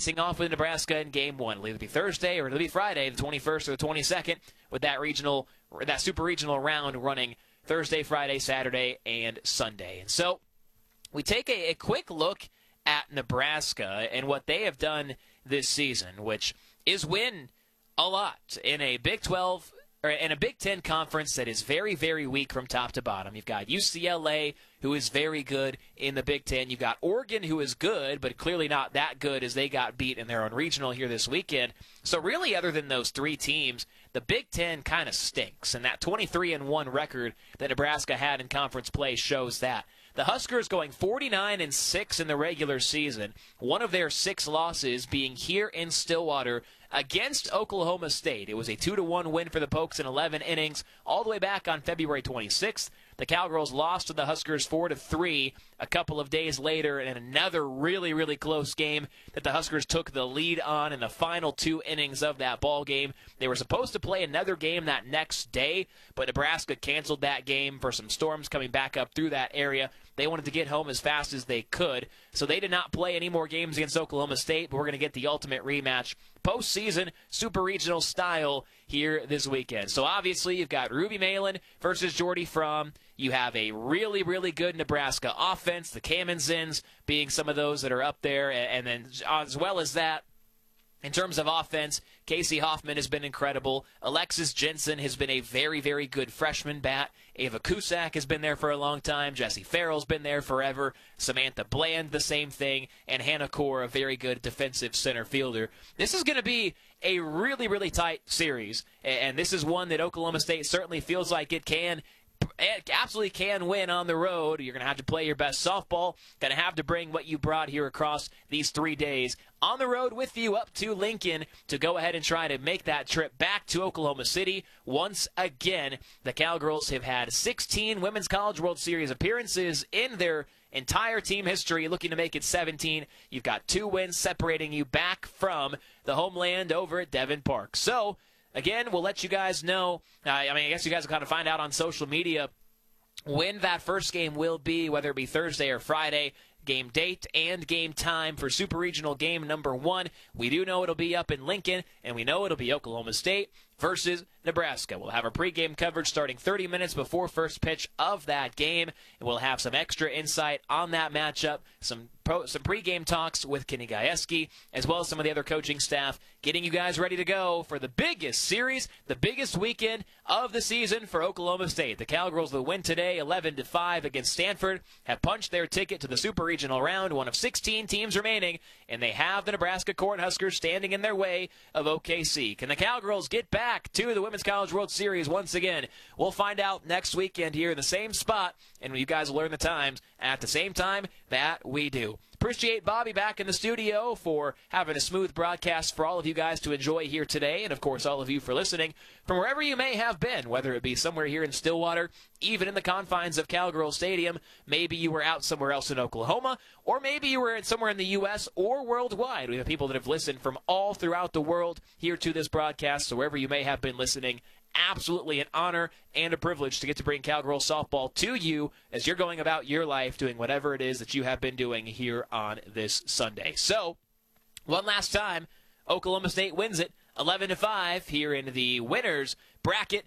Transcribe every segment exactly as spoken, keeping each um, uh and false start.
facing off with Nebraska in game one. It'll either be Thursday or it'll be Friday, the twenty-first or the twenty-second, with that regional, that super regional round running Thursday, Friday, Saturday, and Sunday. And so we take a, a quick look at Nebraska and what they have done this season, which is win a lot in a Big twelve or in a Big Ten conference that is very, very weak from top to bottom. You've got U C L A, who is very good in the Big Ten. You've got Oregon, who is good, but clearly not that good as they got beat in their own regional here this weekend. So really, other than those three teams, the Big Ten kind of stinks, and that twenty-three and one record that Nebraska had in conference play shows that. The Huskers going forty-nine and six in the regular season, one of their six losses being here in Stillwater against Oklahoma State. It was a two to one win for the Pokes in eleven innings all the way back on February twenty-sixth. The Cowgirls lost to the Huskers four to three a couple of days later in another really, really close game that the Huskers took the lead on in the final two innings of that ball game. They were supposed to play another game that next day, but Nebraska canceled that game for some storms coming back up through that area. They wanted to get home as fast as they could, so they did not play any more games against Oklahoma State, but we're going to get the ultimate rematch postseason, super regional style here this weekend. So obviously you've got Ruby Malin versus Jordy Fromm. You have a really, really good Nebraska offense, the Kamenzins being some of those that are up there, and then as well as that, in terms of offense, Casey Hoffman has been incredible. Alexis Jensen has been a very, very good freshman bat. Ava Cusack has been there for a long time. Jessie Farrell's been there forever. Samantha Bland, the same thing. And Hannah Core, a very good defensive center fielder. This is going to be a really, really tight series. And this is one that Oklahoma State certainly feels like it can It absolutely can win on the road. You're going to have to play your best softball. Going to have to bring what you brought here across these three days on the road with you up to Lincoln to go ahead and try to make that trip back to Oklahoma City. Once again, the Cowgirls have had sixteen Women's College World Series appearances in their entire team history, looking to make it seventeen. You've got two wins separating you back from the homeland over at Devon Park. So, again, we'll let you guys know. Uh, I mean, I guess you guys will kind of find out on social media when that first game will be, whether it be Thursday or Friday. Game date and game time for Super Regional game number one. We do know it'll be up in Lincoln, and we know it'll be Oklahoma State versus Nebraska. We'll have our pregame coverage starting thirty minutes before first pitch of that game, and we'll have some extra insight on that matchup, some pro, some pregame talks with Kenny Gajewski, as well as some of the other coaching staff, getting you guys ready to go for the biggest series, the biggest weekend of the season for Oklahoma State. The Cowgirls will win today eleven to five against Stanford, have punched their ticket to the Super Regional round, one of sixteen teams remaining, and they have the Nebraska Cornhuskers standing in their way of O K C. Can the Cowgirls get back to the Women's College World Series once again? We'll find out next weekend here in the same spot, and you guys will learn the times at the same time that we do. Appreciate Bobby back in the studio for having a smooth broadcast for all of you guys to enjoy here today, and of course all of you for listening from wherever you may have been, whether it be somewhere here in Stillwater, even in the confines of Cowgirl Stadium. Maybe you were out somewhere else in Oklahoma, or maybe you were somewhere in the U S or worldwide. We have people that have listened from all throughout the world here to this broadcast, so wherever you may have been listening, absolutely an honor and a privilege to get to bring Cowgirl softball to you as you're going about your life doing whatever it is that you have been doing here on this Sunday. So, one last time, Oklahoma State wins it eleven to five here in the winners bracket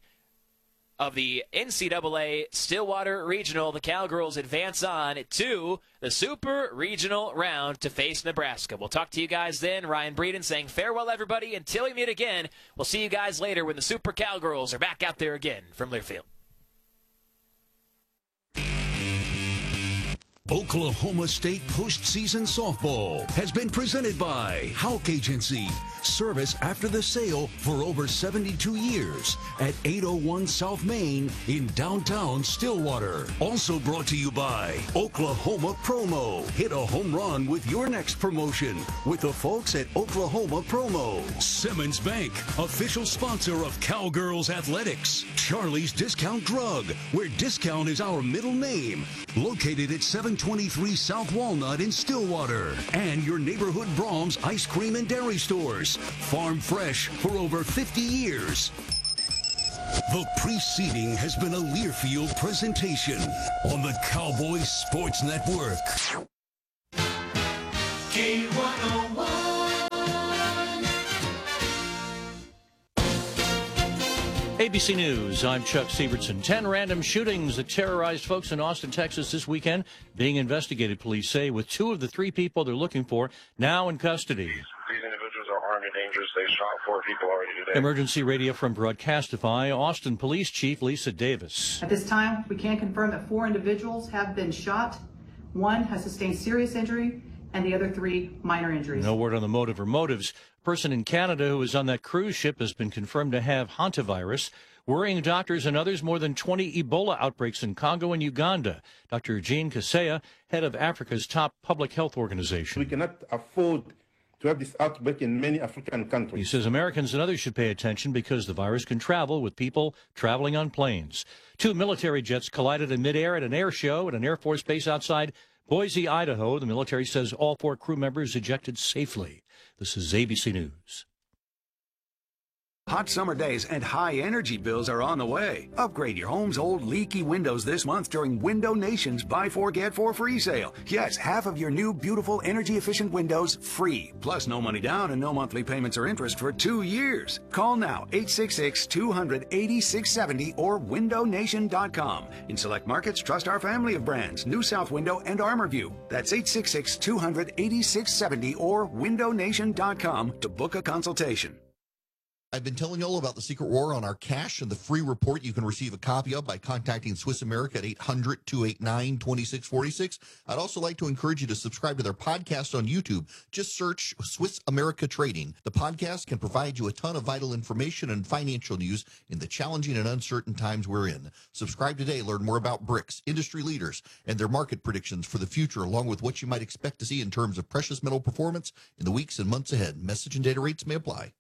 of the N C double A Stillwater Regional. The Cowgirls advance on to the Super Regional round to face Nebraska. We'll talk to you guys then. Ryan Breeden saying farewell, everybody, until we meet again. We'll see you guys later when the Super Cowgirls are back out there again from Learfield. Oklahoma State postseason softball has been presented by Houck Agency. Service after the sale for over seventy-two years at eight oh one South Main in downtown Stillwater. Also brought to you by Oklahoma Promo. Hit a home run with your next promotion with the folks at Oklahoma Promo. Simmons Bank, official sponsor of Cowgirls Athletics. Charlie's Discount Drug, where discount is our middle name. Located at seven twenty-three South Walnut in Stillwater. And your neighborhood Brahms ice cream and dairy stores. Farm fresh for over fifty years. The preceding has been a Learfield presentation on the Cowboys Sports Network. K one oh one A B C News, I'm Chuck Sievertson. Ten random shootings that terrorized folks in Austin, Texas this weekend being investigated, police say, with two of the three people they're looking for now in custody. These individuals are armed and dangerous. They shot four people already today. Emergency radio from Broadcastify, Austin Police Chief Lisa Davis. At this time, we can confirm that four individuals have been shot. One has sustained serious injury, and the other three minor injuries. No word on the motive or motives. A person in Canada who was on that cruise ship has been confirmed to have hantavirus, worrying doctors and others. More than twenty Ebola outbreaks in Congo and Uganda. Doctor Jean Kaseya, head of Africa's top public health organization. We cannot afford to have this outbreak in many African countries. He says Americans and others should pay attention because the virus can travel with people traveling on planes. Two military jets collided in midair at an air show at an Air Force base outside Boise, Idaho. The military says all four crew members ejected safely. This is A B C News. Hot summer days and high energy bills are on the way. Upgrade your home's old leaky windows this month during Window Nation's Buy Four Get Four free sale. Yes, half of your new beautiful energy efficient windows free. Plus no money down and no monthly payments or interest for two years. Call now eight six six, two hundred, eighty-six seventy or window nation dot com. In select markets, trust our family of brands, New South Window and ArmorView. That's eight six six, two hundred, eighty-six seventy or window nation dot com to book a consultation. I've been telling you all about the Secret War on our cash and the free report you can receive a copy of by contacting Swiss America at eight hundred, two eight nine, two six four six. I'd also like to encourage you to subscribe to their podcast on YouTube. Just search Swiss America Trading. The podcast can provide you a ton of vital information and financial news in the challenging and uncertain times we're in. Subscribe today. Learn more about BRICS, industry leaders, and their market predictions for the future, along with what you might expect to see in terms of precious metal performance in the weeks and months ahead. Message and data rates may apply.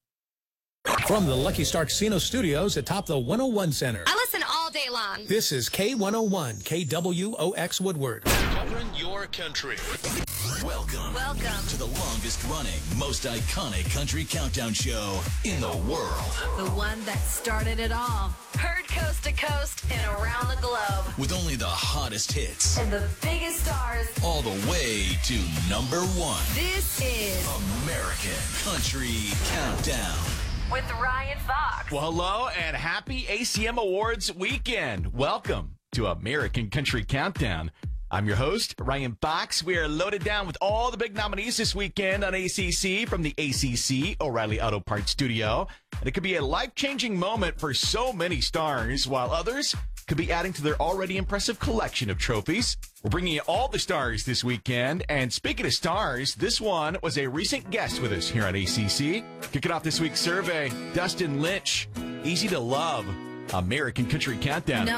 From the Lucky Star Casino Studios atop the one oh one Center. I listen all day long. This is K one oh one, K W O X Woodward. Covering your country. Welcome. Welcome to the longest running, most iconic country countdown show in the world. The one that started it all. Heard coast to coast and around the globe. With only the hottest hits. And the biggest stars. All the way to number one. This is American Country Countdown. With Ryan Fox. Well, hello and happy A C M Awards weekend. Welcome to American Country Countdown. I'm your host, Ryan Fox. We are loaded down with all the big nominees this weekend on A C C from the A C C O'Reilly Auto Parts Studio. And it could be a life-changing moment for so many stars, while others could be adding to their already impressive collection of trophies. We're bringing you all the stars this weekend. And speaking of stars, this one was a recent guest with us here on A C C. Kicking off this week's survey, Dustin Lynch, Easy to Love, American Country Countdown. No